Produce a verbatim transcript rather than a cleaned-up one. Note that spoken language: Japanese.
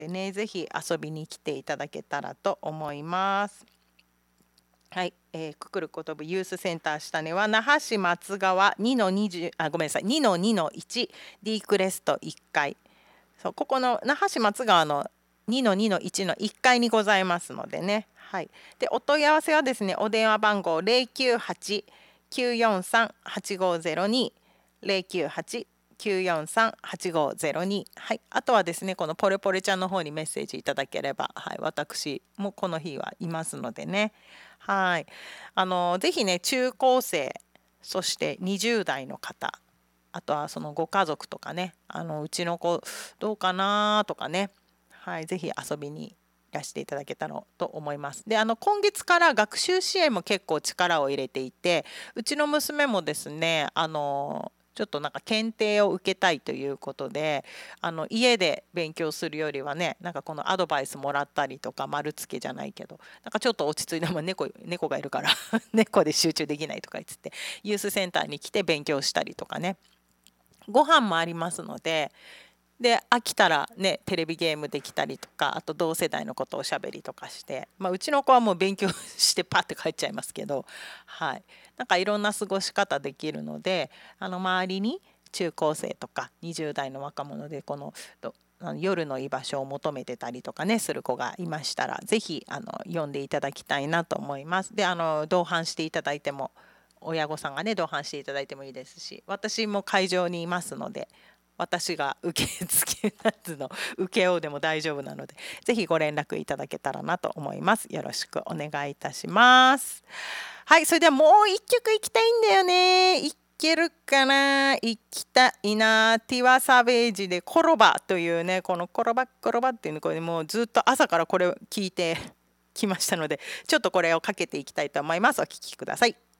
でね、ぜひ遊びに来ていただけたらと思います。はい、えー、くくることぶユースセンター下根は那覇市松川にのにじゅうあごめんなさいにのにのいち D クレストいっかい、そうここの那覇市松川のにのにのいちのいっかいにございますのでね。はい、でお問い合わせはですね、お電話番号 ゼロきゅうはち きゅうよんさん はちごゼロに ゼロきゅうはち きゅうよんさん はちごゼロに、はい、あとはですねこのポレポレちゃんの方にメッセージいただければ、はい、私もこの日はいますのでね。はい、あのぜひね中高生そしてにじゅう代の方、あとはそのご家族とかね、あのうちの子どうかなとかね、はい、ぜひ遊びにいらしていただけたらと思います。で、あの今月から学習支援も結構力を入れていて、うちの娘もですね、あのちょっとなんか検定を受けたいということで、あの家で勉強するよりはね、なんかこのアドバイスもらったりとか、丸つけじゃないけど、なんかちょっと落ち着いた、まあ、猫猫がいるから猫で集中できないとか言ってて、ユースセンターに来て勉強したりとかね、ご飯もありますので、で飽きたらねテレビゲームできたりとか、あと同世代のことをおしゃべりとかして、まあ、うちの子はもう勉強してパッて帰っちゃいますけど、はい、なんかいろんな過ごし方できるので、あの周りに中高生とかにじゅう代の若者でこのどあの夜の居場所を求めてたりとかねする子がいましたら、ぜひあの読んでいただきたいなと思います。で、あの同伴していただいても、親御さんがね同伴していただいてもいいですし、私も会場にいますので、私が受付なつの請け負うでも大丈夫なので、ぜひご連絡いただけたらなと思います。よろしくお願いいたします。はい、それではもう一曲いきたいんだよね。いけるかな。行きたいな。ティワサベージでコロバというね、このコロバコロバっていうの、これもうずっと朝からこれを聞いてきましたので、ちょっとこれをかけていきたいと思います。お聴きください。